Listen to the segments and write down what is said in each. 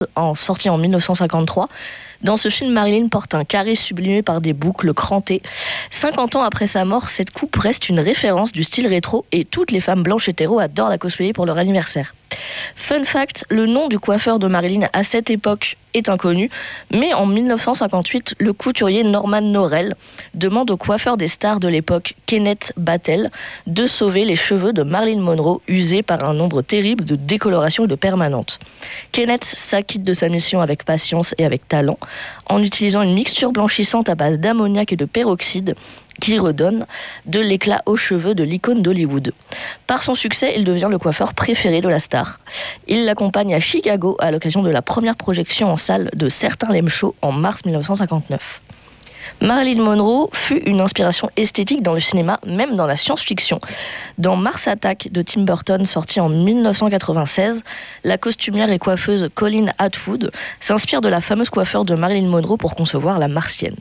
sorti en 1953. Dans ce film, Marilyn porte un carré sublimé par des boucles crantées. 50 ans après sa mort, cette coupe reste une référence du style rétro et toutes les femmes blanches hétéros adorent la cosplayer pour leur anniversaire. Fun fact, le nom du coiffeur de Marilyn à cette époque est inconnu, mais en 1958, le couturier Norman Norell demande au coiffeur des stars de l'époque, Kenneth Battel, de sauver les cheveux de Marilyn Monroe usés par un nombre terrible de décolorations et de permanentes. Kenneth s'acquitte de sa mission avec patience et avec talent, en utilisant une mixture blanchissante à base d'ammoniac et de peroxyde qui redonne de l'éclat aux cheveux de l'icône d'Hollywood. Par son succès, il devient le coiffeur préféré de la star. Il l'accompagne à Chicago à l'occasion de la première projection en salle de certains Lem Show en mars 1959. Marilyn Monroe fut une inspiration esthétique dans le cinéma, même dans la science-fiction. Dans Mars Attack de Tim Burton, sorti en 1996, la costumière et coiffeuse Colleen Atwood s'inspire de la fameuse coiffure de Marilyn Monroe pour concevoir la Martienne.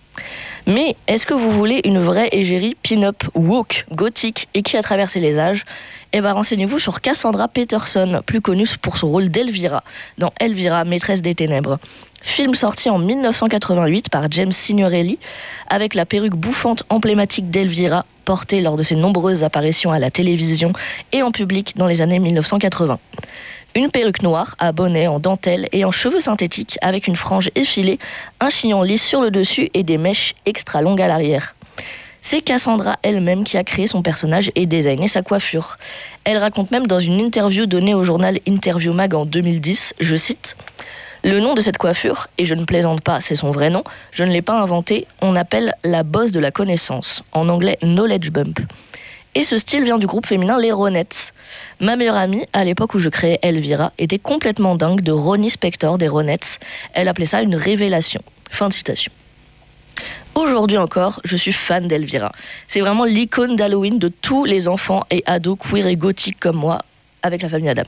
Mais est-ce que vous voulez une vraie égérie pin-up woke, gothique et qui a traversé les âges ? Eh bien, renseignez-vous sur Cassandra Peterson, plus connue pour son rôle d'Elvira, dans Elvira, maîtresse des ténèbres. Film sorti en 1988 par James Signorelli, avec la perruque bouffante emblématique d'Elvira, portée lors de ses nombreuses apparitions à la télévision et en public dans les années 1980. Une perruque noire à bonnet en dentelle et en cheveux synthétiques avec une frange effilée, un chignon lisse sur le dessus et des mèches extra longues à l'arrière. C'est Cassandra elle-même qui a créé son personnage et designé sa coiffure. Elle raconte même dans une interview donnée au journal Interview Mag en 2010, je cite « Le nom de cette coiffure, et je ne plaisante pas, c'est son vrai nom, je ne l'ai pas inventé, on appelle la bosse de la connaissance, en anglais Knowledge Bump. » Et ce style vient du groupe féminin Les Ronettes. Ma meilleure amie, à l'époque où je créais Elvira, était complètement dingue de Ronnie Spector des Ronettes. Elle appelait ça une révélation. Fin de citation. Aujourd'hui encore, je suis fan d'Elvira. C'est vraiment l'icône d'Halloween de tous les enfants et ados queer et gothiques comme moi, avec la famille Addams.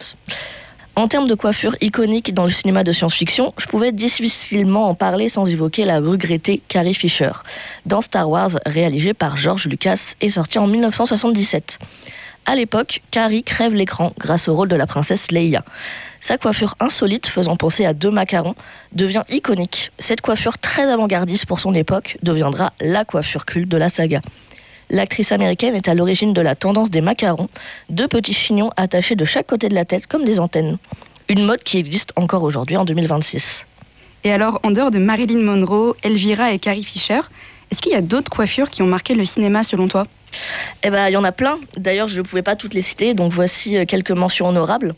En termes de coiffure iconique dans le cinéma de science-fiction, je pouvais difficilement en parler sans évoquer la regrettée Carrie Fisher, dans Star Wars, réalisé par George Lucas et sorti en 1977. À l'époque, Carrie crève l'écran grâce au rôle de la princesse Leia. Sa coiffure insolite, faisant penser à 2 macarons, devient iconique. Cette coiffure très avant-gardiste pour son époque deviendra la coiffure culte de la saga. L'actrice américaine est à l'origine de la tendance des macarons, 2 petits chignons attachés de chaque côté de la tête comme des antennes. Une mode qui existe encore aujourd'hui en 2026. Et alors, en dehors de Marilyn Monroe, Elvira et Carrie Fisher, est-ce qu'il y a d'autres coiffures qui ont marqué le cinéma selon toi ? Eh ben, il y en a plein. D'ailleurs, je ne pouvais pas toutes les citer, donc voici quelques mentions honorables.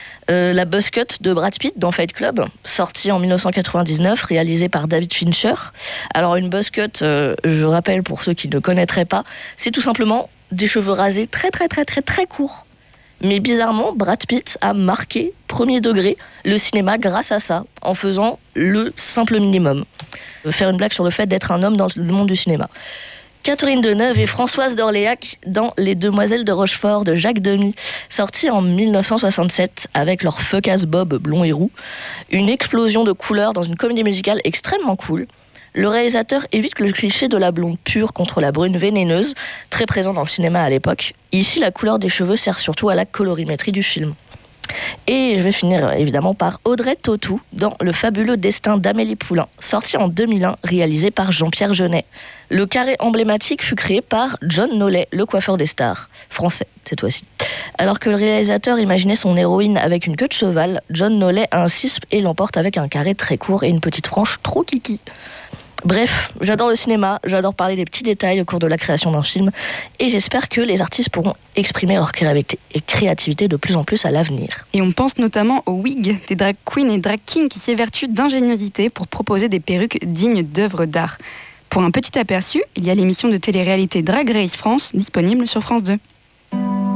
La buzzcut de Brad Pitt dans Fight Club, sorti en 1999, réalisé par David Fincher. Alors une buzzcut, je rappelle pour ceux qui ne connaîtraient pas, c'est tout simplement des cheveux rasés très courts. Mais bizarrement, Brad Pitt a marqué, premier degré, le cinéma grâce à ça, en faisant le simple minimum. Faire une blague sur le fait d'être un homme dans le monde du cinéma. Catherine Deneuve et Françoise d'Orléac dans Les Demoiselles de Rochefort de Jacques Demy, sorti en 1967 avec leur fuck-ass bob blond et roux. Une explosion de couleurs dans une comédie musicale extrêmement cool. Le réalisateur évite le cliché de la blonde pure contre la brune vénéneuse, très présent dans le cinéma à l'époque. Ici, la couleur des cheveux sert surtout à la colorimétrie du film. Et je vais finir évidemment par Audrey Tautou dans Le fabuleux destin d'Amélie Poulain, sorti en 2001, réalisé par Jean-Pierre Jeunet. Le carré emblématique fut créé par John Nollet, le coiffeur des stars, français cette fois-ci. Alors que le réalisateur imaginait son héroïne avec une queue de cheval, John Nollet insiste et l'emporte avec un carré très court et une petite frange trop kiki. Bref, j'adore le cinéma, j'adore parler des petits détails au cours de la création d'un film et j'espère que les artistes pourront exprimer leur créativité de plus en plus à l'avenir. Et on pense notamment aux wigs des drag queens et drag kings qui s'évertuent d'ingéniosité pour proposer des perruques dignes d'œuvres d'art. Pour un petit aperçu, il y a l'émission de télé-réalité Drag Race France disponible sur France 2.